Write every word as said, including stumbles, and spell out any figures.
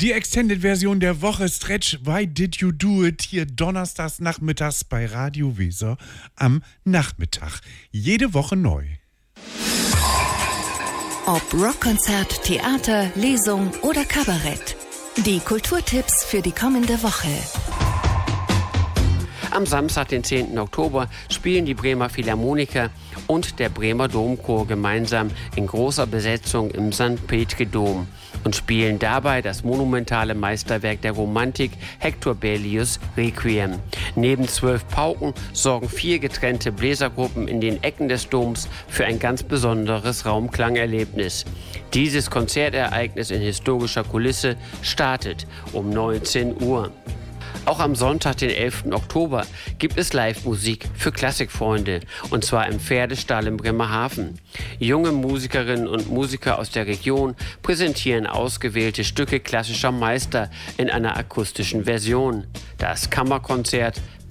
Die Extended-Version der Woche Stretch Why Did You Do It hier donnerstags nachmittags bei Radio Weser am Nachmittag. Jede Woche neu. Ob Rockkonzert, Theater, Lesung oder Kabarett. Die Kulturtipps für die kommende Woche. Am Samstag, den zehnten Oktober, spielen die Bremer Philharmoniker und der Bremer Domchor gemeinsam in großer Besetzung im Sankt Petri Dom und spielen dabei das monumentale Meisterwerk der Romantik Hector Berlioz' Requiem. Neben zwölf Pauken sorgen vier getrennte Bläsergruppen in den Ecken des Doms für ein ganz besonderes Raumklangerlebnis. Dieses Konzertereignis in historischer Kulisse startet um neunzehn Uhr. Auch am Sonntag, den elften Oktober, gibt es Live-Musik für Klassikfreunde, und zwar im Pferdestall in Bremerhaven. Junge Musikerinnen und Musiker aus der Region präsentieren ausgewählte Stücke klassischer Meister in einer akustischen Version. Das Kammerkonzert